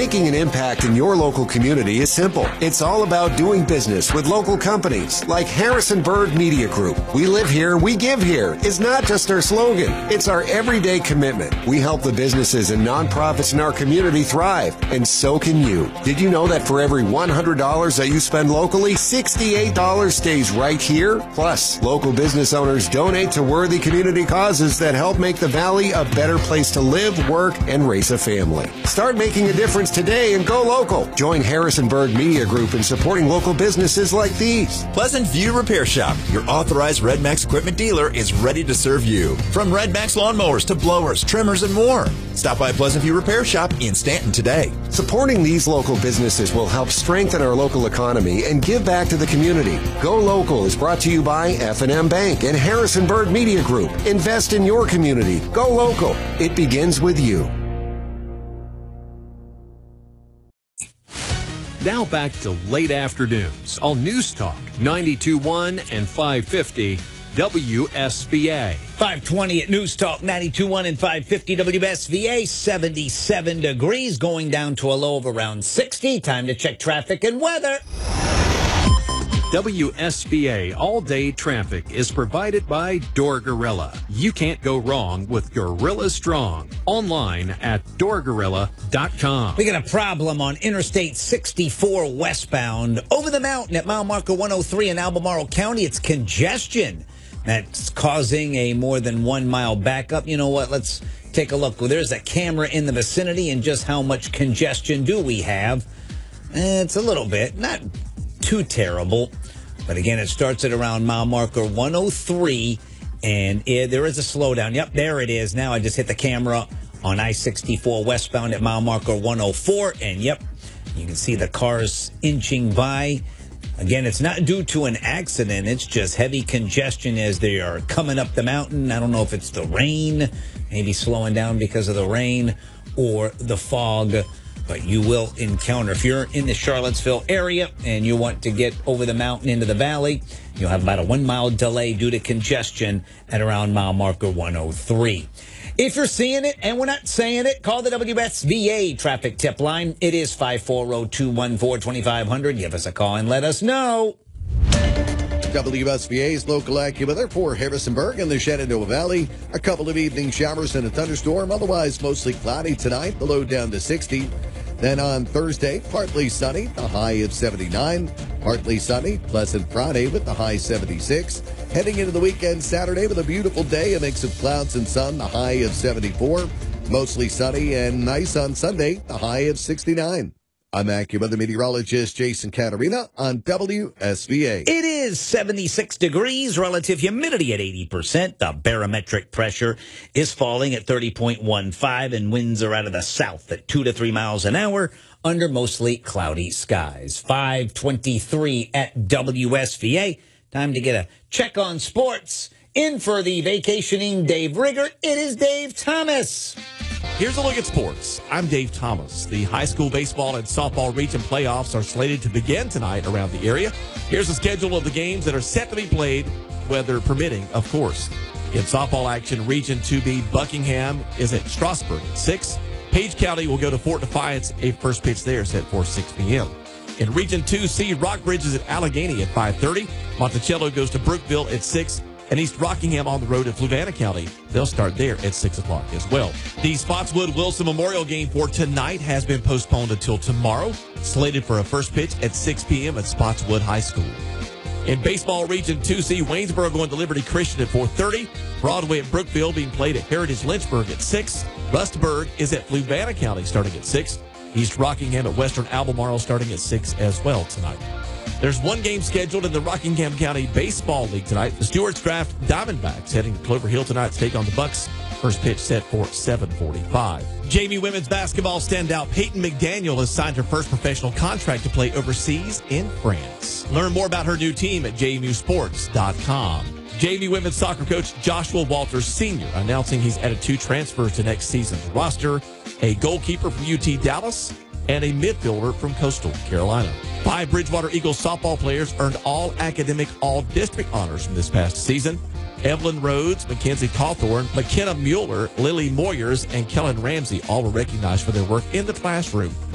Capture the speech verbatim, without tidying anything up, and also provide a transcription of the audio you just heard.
Making an impact in your local community is simple. It's all about doing business with local companies like Harrisonburg Media Group. We live here, we give here is not just our slogan. It's our everyday commitment. We help the businesses and nonprofits in our community thrive, and so can you. Did you know that for every one hundred dollars that you spend locally, sixty-eight dollars stays right here? Plus, local business owners donate to worthy community causes that help make the Valley a better place to live, work, and raise a family. Start making a difference today and go local. Join Harrisonburg Media Group in supporting local businesses like these. Pleasant View Repair Shop, your authorized Red Max equipment dealer, is ready to serve you. From Red Max lawnmowers to blowers, trimmers, and more. Stop by Pleasant View Repair Shop in Stanton today. Supporting these local businesses will help strengthen our local economy and give back to the community. Go Local is brought to you by F and M Bank and Harrisonburg Media Group. Invest in your community. Go local. It begins with you. Now back to late afternoons on News Talk ninety-two point one and five fifty W S V A. five twenty at News Talk ninety-two point one and five fifty W S V A. seventy-seven degrees, going down to a low of around sixty. Time to check traffic and weather. W S V A all-day traffic is provided by Door Gorilla. You can't go wrong with Gorilla Strong. Online at door gorilla dot com. We got a problem on Interstate sixty-four westbound over the mountain at mile marker one oh three in Albemarle County. It's congestion that's causing a more than one mile backup. You know what? Let's take a look. Well, there's a camera in the vicinity, and just how much congestion do we have? It's a little bit, not too terrible. But again, it starts at around mile marker one oh three, and it, there is a slowdown. Yep, there it is. Now I just hit the camera on I sixty-four westbound at mile marker one oh four, and yep, you can see the cars inching by. Again, it's not due to an accident. It's just heavy congestion as they are coming up the mountain. I don't know if it's the rain, maybe slowing down because of the rain or the fog. But you will encounter, if you're in the Charlottesville area and you want to get over the mountain into the valley, you'll have about a one mile delay due to congestion at around mile marker one oh three. If you're seeing it and we're not saying it, call the W S V A traffic tip line. It is five four zero, two one four, two five zero zero. Give us a call and let us know. W S V A's local AccuWeather for Harrisonburg and the Shenandoah Valley. A couple of evening showers and a thunderstorm. Otherwise, mostly cloudy tonight. The low down to sixty. Then on Thursday, partly sunny, the high of seventy-nine. Partly sunny, pleasant Friday with the high seventy-six. Heading into the weekend Saturday with a beautiful day, a mix of clouds and sun, the high of seventy-four. Mostly sunny and nice on Sunday, the high of sixty-nine. I'm AccuWeather meteorologist Jason Caterina on W S V A. It is seventy-six degrees, relative humidity at eighty percent. The barometric pressure is falling at thirty point one five, and winds are out of the south at two to three miles an hour under mostly cloudy skies. five twenty-three at W S V A. Time to get a check on sports. In for the vacationing Dave Rigger, it is Dave Thomas. Here's a look at sports. I'm Dave Thomas. The high school baseball and softball region playoffs are slated to begin tonight around the area. Here's a schedule of the games that are set to be played, weather permitting, of course. In softball action, Region two B, Buckingham is at Strasburg at six. Page County will go to Fort Defiance. A first pitch there set for six p.m. In Region two C, Rockbridge is at Allegheny at five thirty. Monticello goes to Brookville at six. And East Rockingham on the road at Fluvanna County. They'll start there at six o'clock as well. The Spotswood-Wilson Memorial game for tonight has been postponed until tomorrow, slated for a first pitch at six p.m. at Spotswood High School. In baseball Region two C, Waynesboro going to Liberty Christian at four thirty. Broadway at Brookville being played at Heritage Lynchburg at six. Rustburg is at Fluvanna County starting at six. East Rockingham at Western Albemarle starting at six as well tonight. There's one game scheduled in the Rockingham County Baseball League tonight. The Stewart's Draft Diamondbacks heading to Clover Hill tonight to take on the Bucks. First pitch set for seven forty-five. J M U women's basketball standout Peyton McDaniel has signed her first professional contract to play overseas in France. Learn more about her new team at j m u sports dot com. J M U women's soccer coach Joshua Walters Senior announcing he's added two transfers to next season's roster, a goalkeeper from U T Dallas and a midfielder from Coastal Carolina. Five Bridgewater Eagles softball players earned all academic, all district honors from this past season. Evelyn Rhodes, Mackenzie Cawthorn, McKenna Mueller, Lily Moyers, and Kellen Ramsey all were recognized for their work in the classroom.